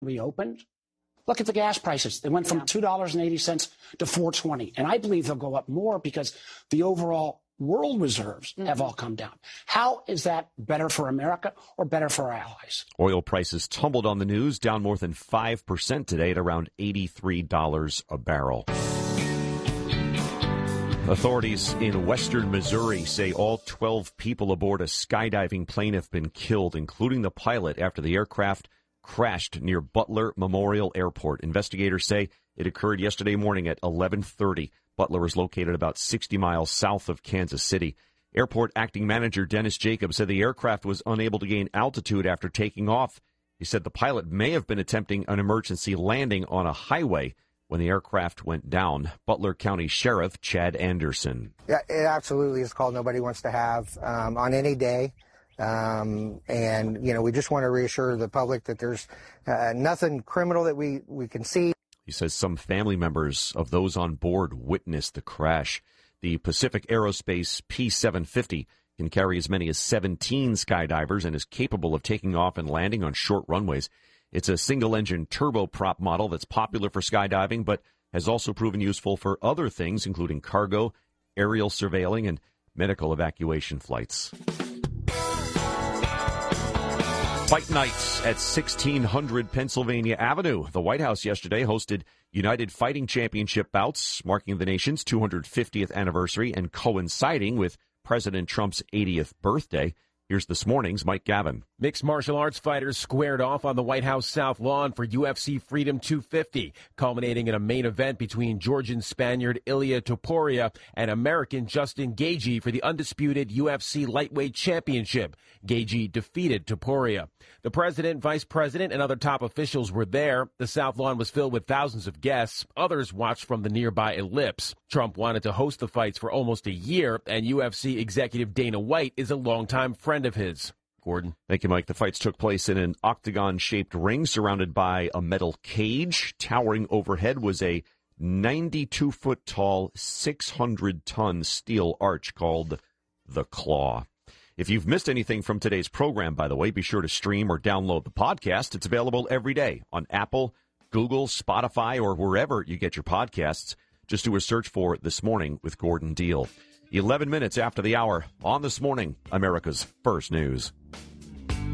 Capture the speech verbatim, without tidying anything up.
reopened. Look at the gas prices. They went from Yeah. two dollars and eighty cents to four dollars and twenty cents. And I believe they'll go up more because the overall world reserves mm-hmm. have all come down. How is that better for America or better for our allies? Oil prices tumbled on the news, down more than five percent today at around eighty-three dollars a barrel. Authorities in western Missouri say all twelve people aboard a skydiving plane have been killed, including the pilot, after the aircraft crashed near Butler Memorial Airport. Investigators say it occurred yesterday morning at eleven thirty. Butler is located about sixty miles south of Kansas City. Airport acting manager Dennis Jacobs said the aircraft was unable to gain altitude after taking off. He said the pilot may have been attempting an emergency landing on a highway when the aircraft went down. Butler County Sheriff Chad Anderson. Yeah, it absolutely is a call nobody wants to have um, on any day. Um, and, you know, we just want to reassure the public that there's uh, nothing criminal that we, we can see. He says some family members of those on board witnessed the crash. The Pacific Aerospace P seven fifty can carry as many as seventeen skydivers and is capable of taking off and landing on short runways. It's a single-engine turboprop model that's popular for skydiving, but has also proven useful for other things, including cargo, aerial surveilling, and medical evacuation flights. Fight nights at sixteen hundred Pennsylvania Avenue. The White House yesterday hosted United Fighting Championship bouts, marking the nation's two hundred fiftieth anniversary and coinciding with President Trump's eightieth birthday. Here's this morning's Mike Gavin. Mixed martial arts fighters squared off on the White House South Lawn for U F C Freedom two fifty, culminating in a main event between Georgian Spaniard Ilia Topuria and American Justin Gaethje for the undisputed U F C Lightweight Championship. Gaethje defeated Topuria. The president, vice president, and other top officials were there. The South Lawn was filled with thousands of guests. Others watched from the nearby Ellipse. Trump wanted to host the fights for almost a year, and U F C executive Dana White is a longtime friend of his. Gordon. Thank you, Mike. The fights took place in an octagon-shaped ring surrounded by a metal cage. Towering overhead was a ninety-two foot tall, six hundred ton steel arch called the Claw. If you've missed anything from today's program, by the way, be sure to stream or download the podcast. It's available every day on Apple, Google, Spotify, or wherever you get your podcasts. Just do a search for This Morning with Gordon Deal. eleven minutes after the hour on This Morning, America's First News.